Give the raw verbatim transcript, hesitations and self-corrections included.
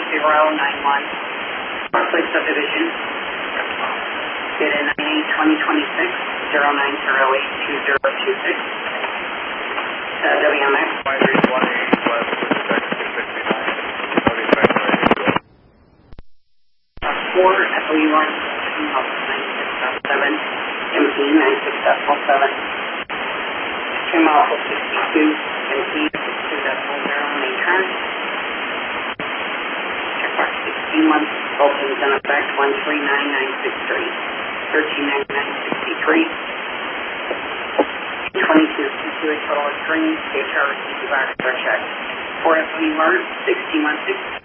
zero nine one. Parkway subdivision. Data nine eight twenty twenty-six, zero nine zero eight two zero two six. Uh, W M X. five eight one eight West Wichita six sixty-nine. Notify radio. four F O U R nine six seven. M P nine six seven. Trim Alpha sixty-two. M P sixty-two zero main turn. Checkbox sixteen months. Bolton's in effect one three nine nine six three. thirteen ninety-nine sixty-three. twenty-two to a total of three. H R received back for check. four F O U R sixty months.